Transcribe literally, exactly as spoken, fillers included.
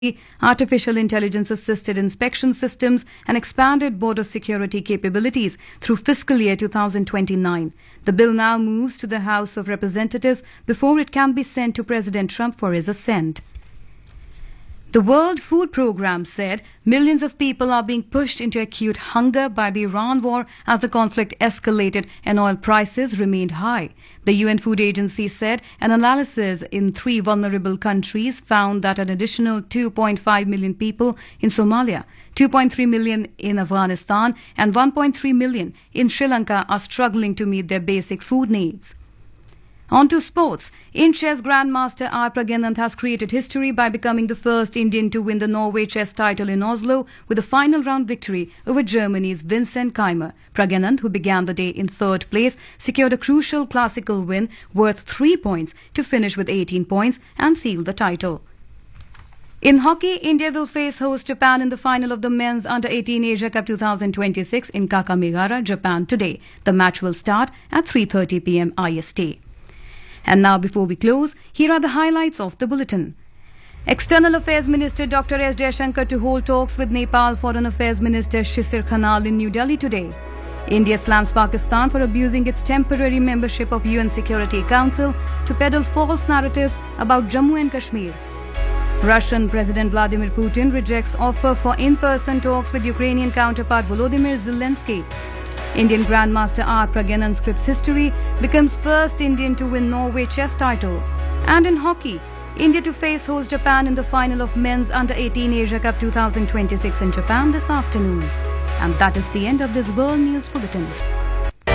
artificial intelligence-assisted inspection systems, and expanded border security capabilities through fiscal year two thousand twenty-nine. The bill now moves to the House of Representatives before it can be sent to President Trump for his assent. The World Food Programme said millions of people are being pushed into acute hunger by the Iran war as the conflict escalated and oil prices remained high. The U N Food Agency said an analysis in three vulnerable countries found that an additional two point five million people in Somalia, two point three million in Afghanistan, and one point three million in Sri Lanka are struggling to meet their basic food needs. On to sports. In chess, Grandmaster R. Pragnanth has created history by becoming the first Indian to win the Norway chess title in Oslo with a final round victory over Germany's Vincent Keimer. Pragnanth, who began the day in third place, secured a crucial classical win worth three points to finish with eighteen points and seal the title. In hockey, India will face host Japan in the final of the Men's Under eighteen Asia Cup two thousand twenty-six in Kakamegara, Japan today. The match will start at three thirty p m I S T. And now, before we close, here are the highlights of the bulletin. External Affairs Minister Doctor S. Jaishankar to hold talks with Nepal Foreign Affairs Minister Shisir Khanal in New Delhi today. India slams Pakistan for abusing its temporary membership of U N Security Council to peddle false narratives about Jammu and Kashmir. Russian President Vladimir Putin rejects offer for in-person talks with Ukrainian counterpart Volodymyr Zelensky. Indian Grandmaster R. Pragnanth scripts history, becomes first Indian to win Norway chess title. And in hockey, India to face host Japan in the final of Men's Under eighteen Asia Cup two thousand twenty-six in Japan this afternoon. And that is the end of this World News Bulletin.